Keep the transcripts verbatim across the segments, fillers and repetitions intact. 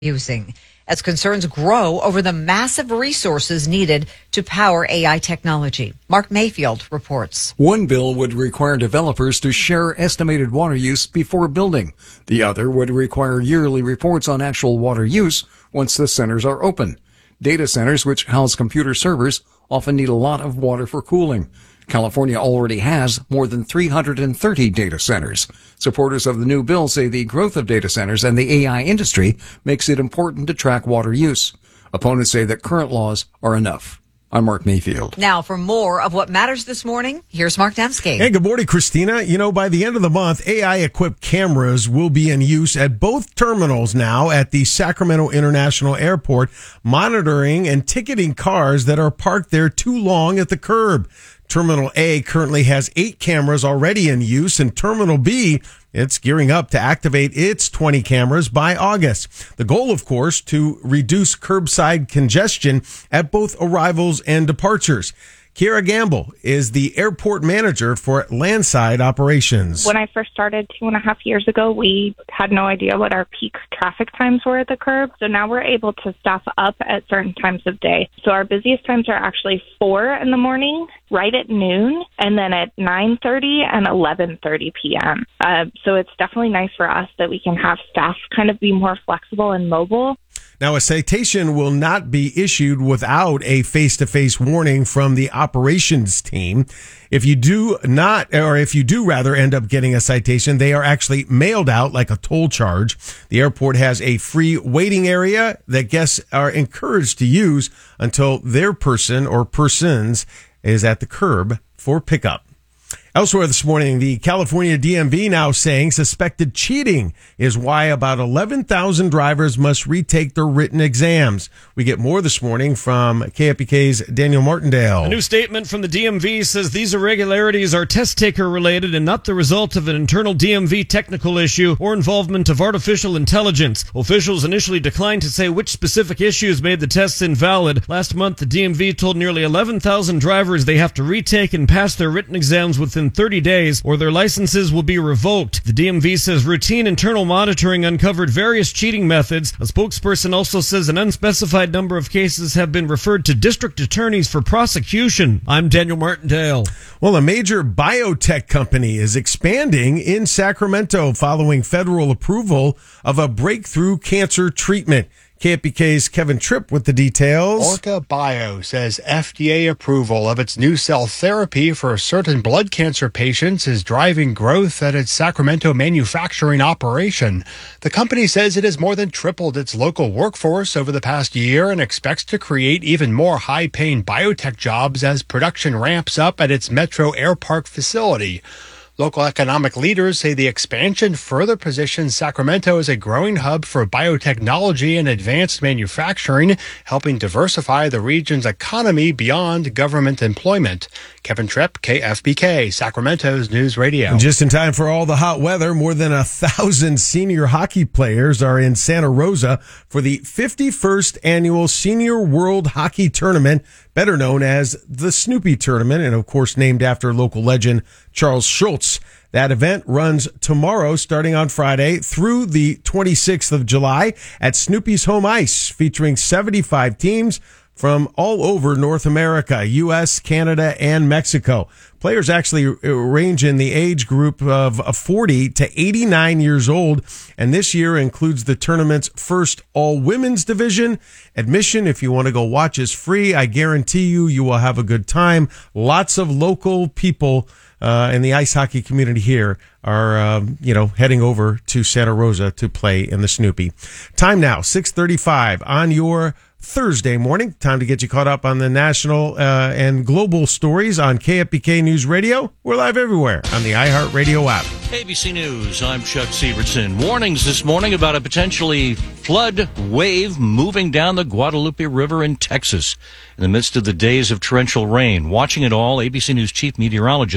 using as concerns grow over the massive resources needed to power A I technology. Mark Mayfield reports. One bill would require developers to share estimated water use before building. The other would require yearly reports on actual water use once the centers are open. Data centers, which house computer servers, often need a lot of water for cooling. California already has more than three hundred thirty data centers. Supporters of the new bill say the growth of data centers and the A I industry makes it important to track water use. Opponents say that current laws are enough. I'm Mark Mayfield. Now, for more of what matters this morning, here's Mark Dembski. Hey, good morning, Christina. You know, by the end of the month, A I-equipped cameras will be in use at both terminals now at the Sacramento International Airport, monitoring and ticketing cars that are parked there too long at the curb. Terminal A currently has eight cameras already in use, and Terminal B, it's gearing up to activate its twenty cameras by August. The goal, of course, to reduce curbside congestion at both arrivals and departures. Kiera Gamble is the airport manager for landside operations. When I first started two and a half years ago, we had no idea what our peak traffic times were at the curb. So now we're able to staff up at certain times of day. So our busiest times are actually four in the morning, right at noon, and then at nine thirty and eleven thirty p.m. Uh, so it's definitely nice for us that we can have staff kind of be more flexible and mobile. Now, a citation will not be issued without a face-to-face warning from the operations team. If you do not, or if you do rather end up getting a citation, they are actually mailed out like a toll charge. The airport has a free waiting area that guests are encouraged to use until their person or persons is at the curb for pickup. Elsewhere this morning, the California D M V now saying suspected cheating is why about eleven thousand drivers must retake their written exams. We get more this morning from K F B K's Daniel Martindale. A new statement from the D M V says these irregularities are test taker related and not the result of an internal D M V technical issue or involvement of artificial intelligence. Officials initially declined to say which specific issues made the tests invalid. Last month, the D M V told nearly eleven thousand drivers they have to retake and pass their written exams within thirty days or their licenses will be revoked. The D M V says routine internal monitoring uncovered various cheating methods. A spokesperson also says an unspecified number of cases have been referred to district attorneys for prosecution. I'm Daniel Martindale. Well, a major biotech company is expanding in Sacramento following federal approval of a breakthrough cancer treatment. K F B K's Kevin Tripp with the details. Orca Bio says F D A approval of its new cell therapy for certain blood cancer patients is driving growth at its Sacramento manufacturing operation. The company says it has more than tripled its local workforce over the past year and expects to create even more high-paying biotech jobs as production ramps up at its Metro Air Park facility. Local economic leaders say the expansion further positions Sacramento as a growing hub for biotechnology and advanced manufacturing, helping diversify the region's economy beyond government employment. Kevin Tripp, K F B K, Sacramento's News Radio. Just in time for all the hot weather, more than a thousand senior hockey players are in Santa Rosa for the fifty-first annual Senior World Hockey Tournament, better known as the Snoopy Tournament, and of course named after local legend Charles Schultz. That event runs tomorrow, starting on Friday, through the twenty-sixth of July at Snoopy's Home Ice, featuring seventy-five teams from all over North America, U S, Canada, and Mexico. Players actually range in the age group of forty to eighty-nine years old, and this year includes the tournament's first all-women's division. Admission, if you want to go watch, is free. I guarantee you, you will have a good time. Lots of local people uh, in the ice hockey community here are, uh, you know, heading over to Santa Rosa to play in the Snoopy. Time now, six thirty-five on your Thursday morning. Time to get you caught up on the national uh, and global stories on K F B K News Radio. We're live everywhere on the iHeartRadio app. A B C News, I'm Chuck Severson. Warnings this morning about a potentially flood wave moving down the Guadalupe River in Texas in the midst of the days of torrential rain. Watching it all, A B C News chief meteorologist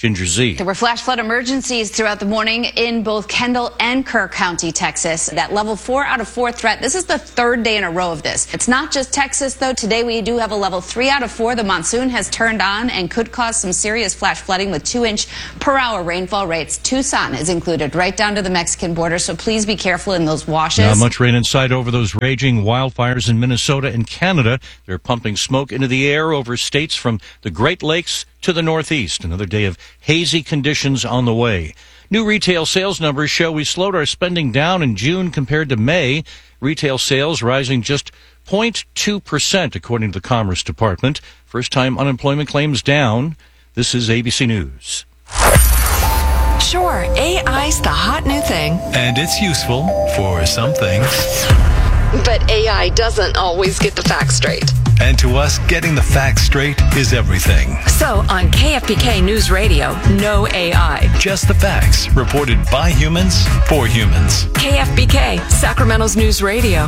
Ginger Z. There were flash flood emergencies throughout the morning in both Kendall and Kerr County, Texas. That level four out of four threat. This is the third day in a row of this. It's not just Texas, though. Today we do have a level three out of four. The monsoon has turned on and could cause some serious flash flooding with two inch per hour rainfall rates. Tucson is included right down to the Mexican border, so please be careful in those washes. Not much rain in sight over those raging wildfires in Minnesota and Canada. They're pumping smoke into the air over states from the Great Lakes to the Northeast. Another day of hazy conditions on the way. New retail sales numbers show we slowed our spending down in June compared to May. Retail sales rising just zero point two percent, according to the Commerce Department. First-time unemployment claims down. This is A B C News. Sure, A I's the hot new thing. And it's useful for some things. But A I doesn't always get the facts straight. And to us, getting the facts straight is everything. So on K F B K News Radio, no A I. Just the facts, reported by humans, for humans. K F B K, Sacramento's News Radio.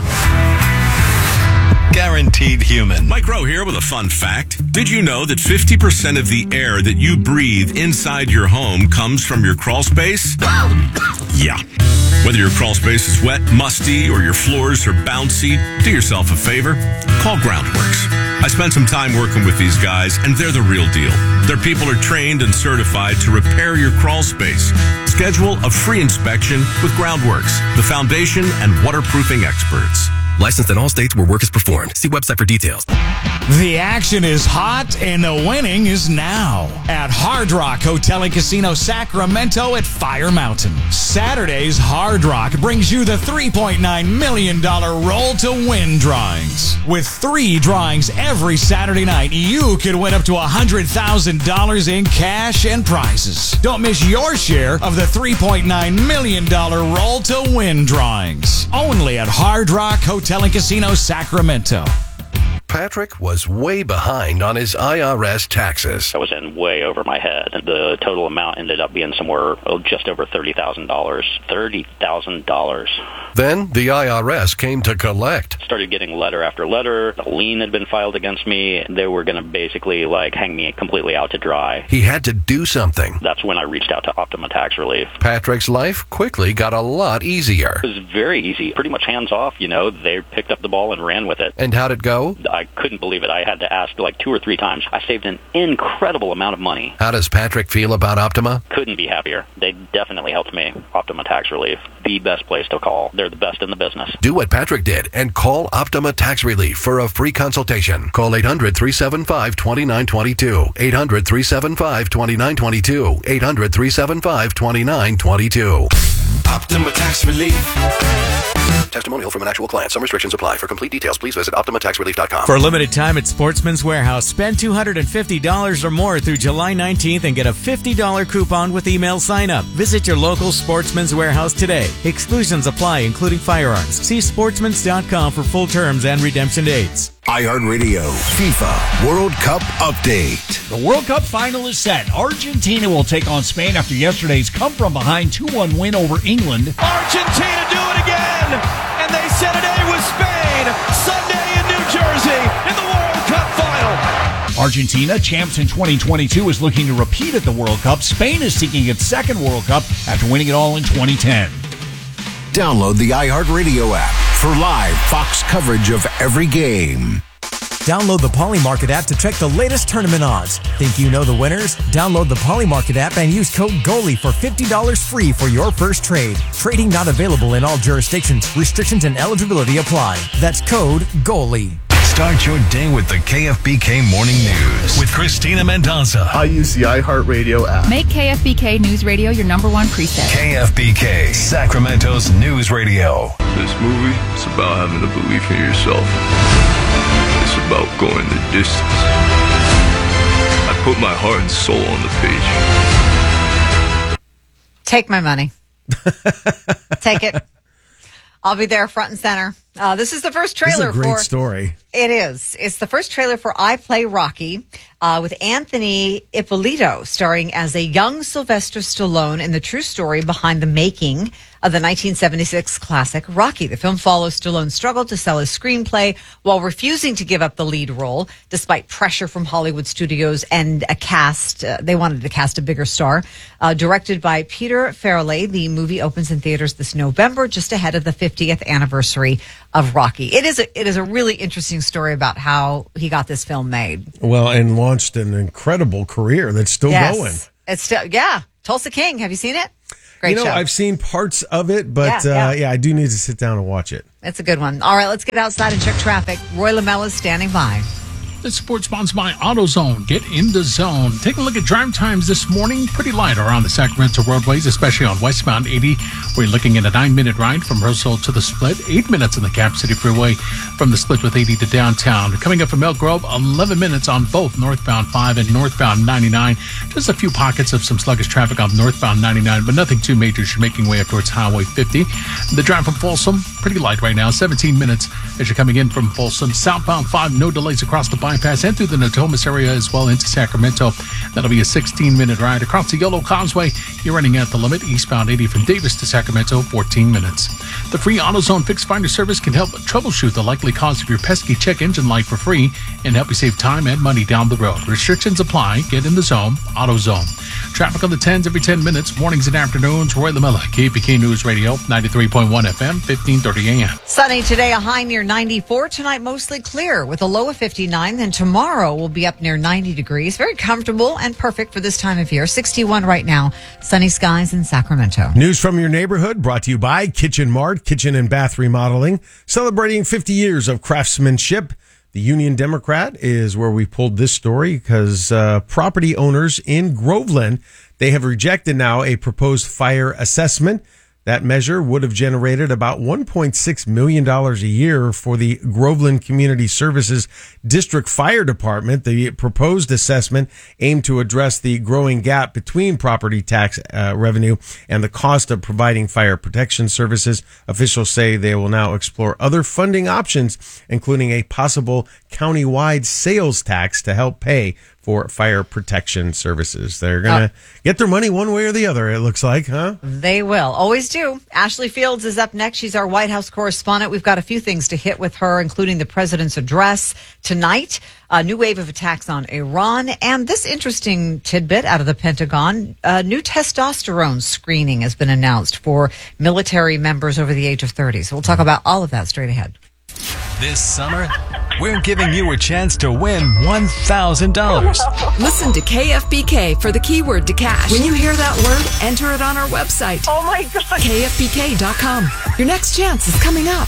Guaranteed human. Mike Rowe here with a fun fact. Did you know that fifty percent of the air that you breathe inside your home comes from your crawl space? Yeah. Whether your crawl space is wet, musty, or your floors are bouncy, do yourself a favor. Call Groundworks. I spent some time working with these guys, and they're the real deal. Their people are trained and certified to repair your crawl space. Schedule a free inspection with Groundworks, the foundation and waterproofing experts. Licensed in all states where work is performed. See website for details. The action is hot and the winning is now at Hard Rock Hotel and Casino Sacramento at Fire Mountain. Saturday's Hard Rock brings you the three point nine million dollars Roll to Win drawings. With three drawings every Saturday night, you could win up to one hundred thousand dollars in cash and prizes. Don't miss your share of the three point nine million dollars Roll to Win drawings. Only at Hard Rock Hotel and Casino Sacramento. Patrick was way behind on his I R S taxes. I was in way over my head, and the total amount ended up being somewhere oh, just over thirty thousand dollars. thirty thousand dollars. Then the I R S came to collect. Started getting letter after letter. A lien had been filed against me. They were going to basically like hang me completely out to dry. He had to do something. That's when I reached out to Optima Tax Relief. Patrick's life quickly got a lot easier. It was very easy, pretty much hands off, you know. They picked up the ball and ran with it. And how'd it go? I couldn't believe it. I had to ask like two or three times. I saved an incredible amount of money. How does Patrick feel about Optima? Couldn't be happier. They definitely helped me. Optima Tax Relief, the best place to call. They're the best in the business. Do what Patrick did and call Optima Tax Relief for a free consultation. Call eight hundred, three seven five, two nine two two. eight hundred, three seven five, two nine two two. eight hundred, three seven five, two nine two two. Optima Tax Relief. Testimonial from an actual client. Some restrictions apply. For complete details, please visit optima tax relief dot com. For a limited time at Sportsman's Warehouse, spend two hundred fifty dollars or more through July nineteenth and get a fifty dollars coupon with email sign-up. Visit your local Sportsman's Warehouse today. Exclusions apply, including firearms. See sportsmans dot com for full terms and redemption dates. iHeartRadio FIFA World Cup Update. The World Cup final is set. Argentina will take on Spain after yesterday's come-from-behind two one win over England. Argentina do it again, and they set an A with Spain Sunday in New Jersey in the World Cup final. Argentina, champs in twenty twenty-two, is looking to repeat at the World Cup. Spain is seeking its second World Cup after winning it all in twenty ten. Download the iHeartRadio app for live Fox coverage of every game. Download the Polymarket app to check the latest tournament odds. Think you know the winners? Download the Polymarket app and use code GOALIE for fifty dollars free for your first trade. Trading not available in all jurisdictions. Restrictions and eligibility apply. That's code GOALIE. Start your day with the K F B K Morning News with Christina Mendoza. I use the iHeartRadio app. Make K F B K News Radio your number one preset. K F B K, Sacramento's News Radio. This movie is about having a belief in yourself. It's about going the distance. I put my heart and soul on the page. Take my money. Take it. I'll be there front and center. Uh, this is the first This is trailer a great for. story. It is. It's the first trailer for I Play Rocky uh, with Anthony Ippolito starring as a young Sylvester Stallone in the true story behind the making of the nineteen seventy-six classic Rocky. The film follows Stallone's struggle to sell his screenplay while refusing to give up the lead role despite pressure from Hollywood studios and a cast. Uh, they wanted to cast a bigger star. Uh, directed by Peter Farrelly, the movie opens in theaters this November, just ahead of the fiftieth anniversary of Rocky. It is a, it is a really interesting story about how he got this film made. Well, and launched an incredible career that's still Yes. going. It's still, yeah. Tulsa King. Have you seen it? Great you know, show. I've seen parts of it, but Yeah, yeah, yeah. uh, yeah, I do need to sit down and watch it. It's a good one. All right, let's get outside and check traffic. Roy Lamella is standing by. This sports sponsored by AutoZone. Get in the zone. Take a look at drive times this morning. Pretty light around the Sacramento roadways, especially on westbound eighty. We're looking at a nine-minute ride from Roseville to the Split. Eight minutes on the Cap City Freeway from the Split with eighty to downtown. Coming up from Elk Grove, eleven minutes on both northbound five and northbound ninety-nine. Just a few pockets of some sluggish traffic on northbound ninety-nine, but nothing too major. You're making way up towards Highway fifty. The drive from Folsom, pretty light right now. seventeen minutes as you're coming in from Folsom. Southbound five, no delays across the bypass and through the Natomas area as well into Sacramento. That'll be a sixteen-minute ride. Across the Yellow Causeway, you're running at the limit. Eastbound eighty from Davis to Sacramento, fourteen minutes. The free AutoZone Fix Finder service can help troubleshoot the likely cause of your pesky check engine light for free and help you save time and money down the road. Restrictions apply. Get in the zone. AutoZone. Traffic on the tens every ten minutes, mornings and afternoons. Roy Lamella, K F B K News Radio, ninety-three point one F M, fifteen thirty A M. Sunny today, a high near ninety-four. Tonight, mostly clear with a low of fifty-nine. Then tomorrow will be up near ninety degrees. Very comfortable and perfect for this time of year. sixty-one right now. Sunny skies in Sacramento. News from your neighborhood brought to you by Kitchen Mart, Kitchen and Bath Remodeling, celebrating fifty years of craftsmanship. The Union Democrat is where we pulled this story because uh, property owners in Groveland, they have rejected now a proposed fire assessment. That measure would have generated about one point six million dollars a year for the Groveland Community Services District Fire Department. The proposed assessment aimed to address the growing gap between property tax uh, revenue and the cost of providing fire protection services. Officials say they will now explore other funding options, including a possible countywide sales tax to help pay for fire protection services. They're going to uh, get their money one way or the other, it looks like, huh? They will. Always do. Ashley Fields is up next. She's our White House correspondent. We've got a few things to hit with her, including the president's address tonight, a new wave of attacks on Iran, and this interesting tidbit out of the Pentagon. A new testosterone screening has been announced for military members over the age of thirty. So we'll talk about all of that straight ahead. This summer, we're giving you a chance to win one thousand dollars. Listen to K F B K for the keyword to cash. When you hear that word, enter it on our website. Oh my God. K F B K dot com. Your next chance is coming up.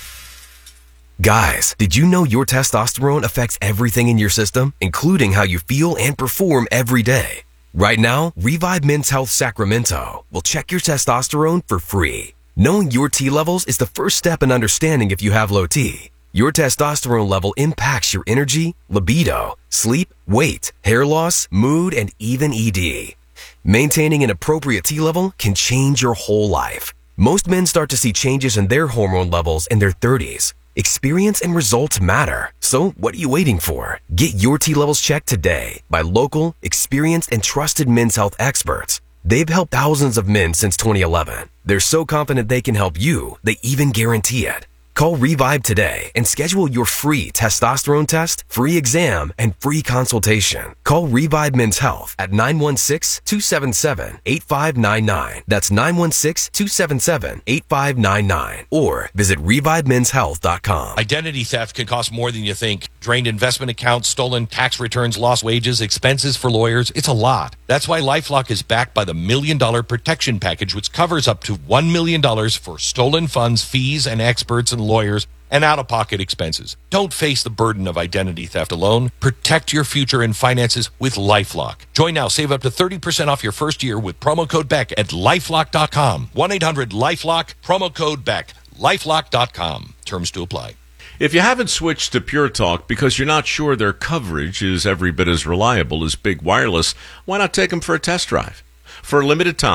Guys, did you know your testosterone affects everything in your system, including how you feel and perform every day? Right now, Revive Men's Health Sacramento will check your testosterone for free. Knowing your T levels is the first step in understanding if you have low T. Your testosterone level impacts your energy, libido, sleep, weight, hair loss, mood, and even E D. Maintaining an appropriate T level can change your whole life. Most men start to see changes in their hormone levels in their thirties. Experience and results matter. So what are you waiting for? Get your T levels checked today by local, experienced, and trusted men's health experts. They've helped thousands of men since twenty eleven. They're so confident they can help you, they even guarantee it. Call Revive today and schedule your free testosterone test, free exam, and free consultation. Call Revive Men's Health at nine one six, two seven seven, eight five nine nine. That's nine one six, two seven seven, eight five nine nine. Or visit revive men's health dot com. Identity theft can cost more than you think. Drained investment accounts, stolen tax returns, lost wages, expenses for lawyers. It's a lot. That's why LifeLock is backed by the Million Dollar Protection Package, which covers up to one million dollars for stolen funds, fees, and experts and lawyers, and out-of-pocket expenses. Don't face the burden of identity theft alone. Protect your future and finances with LifeLock. Join now. Save up to thirty percent off your first year with promo code Beck at lifelock dot com. one eight hundred LifeLock, promo code Beck. lifelock dot com. Terms to apply. If you haven't switched to Pure Talk because you're not sure their coverage is every bit as reliable as Big Wireless, why not take them for a test drive? For a limited time,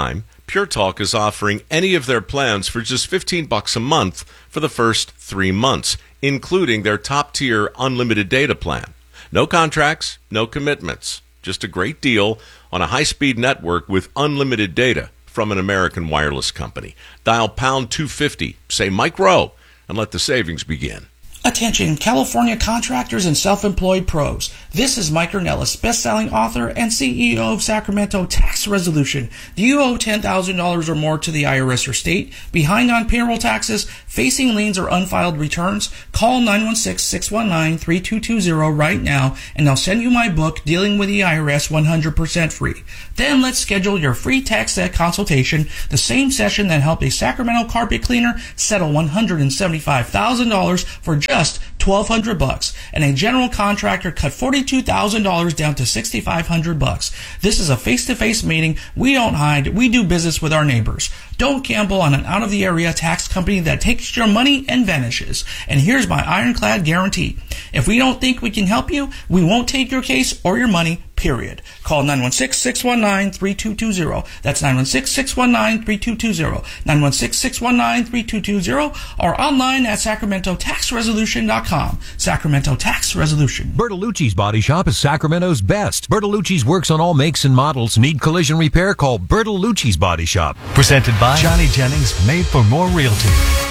Pure Talk is offering any of their plans for just fifteen bucks a month for the first three months, including their top-tier unlimited data plan. No contracts, no commitments. Just a great deal on a high-speed network with unlimited data from an American wireless company. Dial pound two fifty, say Mike Rowe, and let the savings begin. Attention, California contractors and self-employed pros. This is Mike Ornelas, best-selling author and C E O of Sacramento Tax Resolution. Do you owe ten thousand dollars or more to the I R S or state? Behind on payroll taxes? Facing liens or unfiled returns? Call nine one six, six one nine, three two two zero right now, and I'll send you my book, Dealing with the I R S, one hundred percent free. Then let's schedule your free tax consultation, the same session that helped a Sacramento carpet cleaner settle one hundred seventy-five thousand dollars for just twelve hundred bucks, and a general contractor cut forty-two thousand dollars down to sixty-five hundred bucks. This is a face-to-face meeting. We don't hide. We do business with our neighbors. Don't gamble on an out-of-the-area tax company that takes your money and vanishes. And here's my ironclad guarantee. If we don't think we can help you, we won't take your case or your money, period. Call nine one six, six one nine, three two two zero. That's nine one six, six one nine, three two two zero. nine one six, six one nine, three two two zero or online at sacramento tax resolution dot com. Sacramento Tax Resolution. Bertolucci's Body Shop is Sacramento's best. Bertolucci's works on all makes and models. Need collision repair? Call Bertolucci's Body Shop. Presented by Johnny Jennings, made for more realty.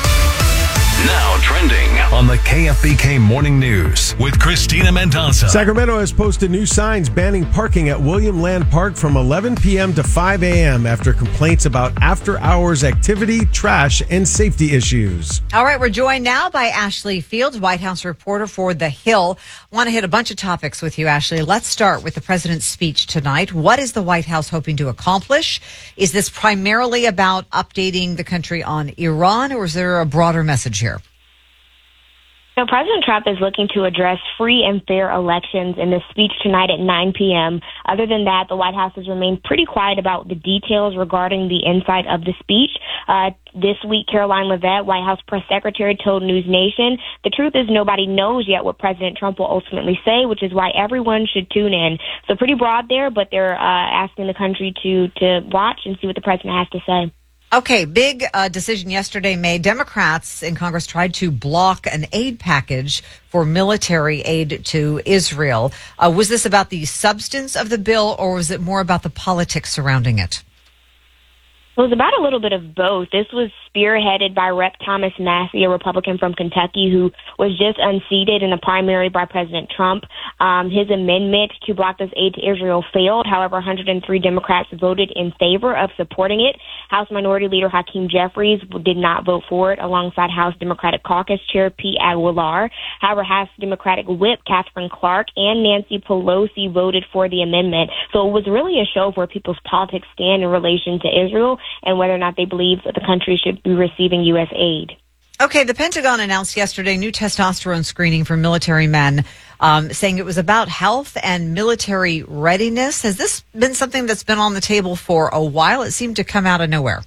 Now trending on the K F B K Morning News with Christina Mendoza. Sacramento has posted new signs banning parking at William Land Park from eleven p.m. to five a.m. after complaints about after-hours activity, trash, and safety issues. All right, we're joined now by Ashley Fields, White House reporter for The Hill. I want to hit a bunch of topics with you, Ashley. Let's start with the president's speech tonight. What is the White House hoping to accomplish? Is this primarily about updating the country on Iran, or is there a broader message here? So President Trump is looking to address free and fair elections in the speech tonight at nine p.m. Other than that, the White House has remained pretty quiet about the details regarding the inside of the speech. Uh, this week, Caroline Leavitt, White House press secretary, told News Nation, the truth is nobody knows yet what President Trump will ultimately say, which is why everyone should tune in. So pretty broad there, but they're uh, asking the country to, to watch and see what the president has to say. Okay, big uh, decision yesterday made. Democrats in Congress tried to block an aid package for military aid to Israel. Uh, was this about the substance of the bill, or was it more about the politics surrounding it? It was about a little bit of both. This was spearheaded by Representative Thomas Massie, a Republican from Kentucky, who was just unseated in the primary by President Trump. Um, his amendment to block this aid to Israel failed. However, one hundred three Democrats voted in favor of supporting it. House Minority Leader Hakeem Jeffries did not vote for it, alongside House Democratic Caucus Chair Pete Aguilar. However, House Democratic Whip Catherine Clark and Nancy Pelosi voted for the amendment. So it was really a show of where people's politics stand in relation to Israel and whether or not they believe that the country should be receiving U S aid. Okay, the Pentagon announced yesterday new testosterone screening for military men, um, saying it was about health and military readiness. Has this been something that's been on the table for a while? It seemed to come out of nowhere.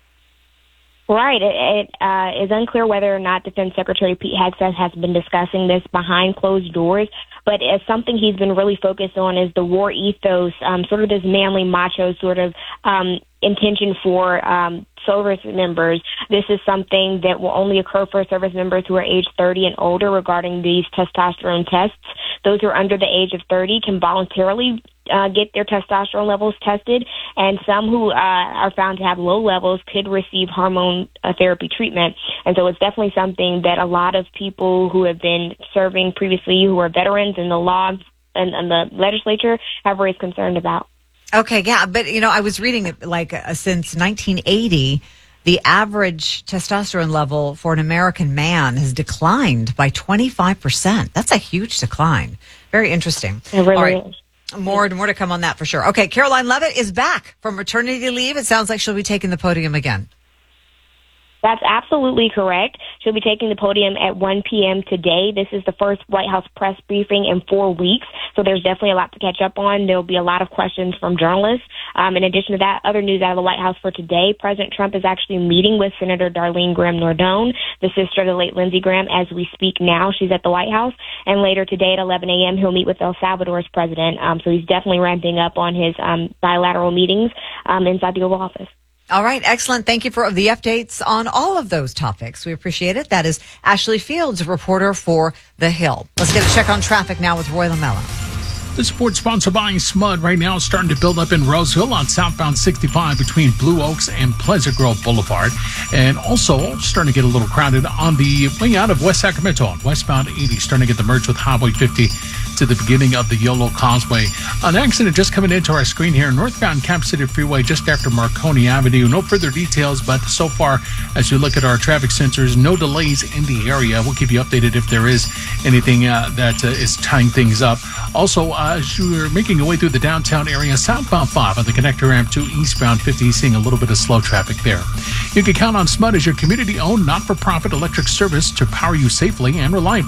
Right. It, it uh, is unclear whether or not Defense Secretary Pete Hegseth has been discussing this behind closed doors, but as something he's been really focused on is the war ethos, um, sort of this manly macho sort of um, intention for um, service members. This is something that will only occur for service members who are age thirty and older regarding these testosterone tests. Those who are under the age of thirty can voluntarily uh, get their testosterone levels tested, and some who uh, are found to have low levels could receive hormone uh, therapy treatment. And so it's definitely something that a lot of people who have been serving previously, who are veterans in the law and, and the legislature, have raised concern about. Okay, yeah, but, you know, I was reading, like, uh, since nineteen eighty, the average testosterone level for an American man has declined by twenty-five percent. That's a huge decline. Very interesting. It really All right. is. More, more to come on that for sure. Okay, Caroline Leavitt is back from maternity leave. It sounds like she'll be taking the podium again. That's absolutely correct. She'll be taking the podium at one p.m. today. This is the first White House press briefing in four weeks, so there's definitely a lot to catch up on. There'll be a lot of questions from journalists. Um, in addition to that, other news out of the White House for today, President Trump is actually meeting with Senator Darlene Graham-Nardone, the sister of the late Lindsey Graham, as we speak now. She's at the White House. And later today at eleven a.m., he'll meet with El Salvador's president. Um, so he's definitely ramping up on his um, bilateral meetings um, inside the Oval Office. All right, excellent. Thank you for the updates on all of those topics. We appreciate it. That is Ashley Fields, reporter for The Hill. Let's get a check on traffic now with Roy Lamella. The sports sponsored by S M U D right now is starting to build up in Roseville on southbound sixty-five between Blue Oaks and Pleasant Grove Boulevard. And also starting to get a little crowded on the way out of West Sacramento on westbound eighty, starting to get the merge with Highway fifty to the beginning of the Yolo Causeway. An accident just coming into our screen here, northbound Cap City Freeway just after Marconi Avenue. No further details, but so far, as you look at our traffic sensors, no delays in the area. We'll keep you updated if there is anything uh, that uh, is tying things up. Also, uh, as you're making your way through the downtown area, southbound five on the connector ramp to eastbound fifty, seeing a little bit of slow traffic there. You can count on S M U D as your community-owned, not-for-profit electric service to power you safely and reliably.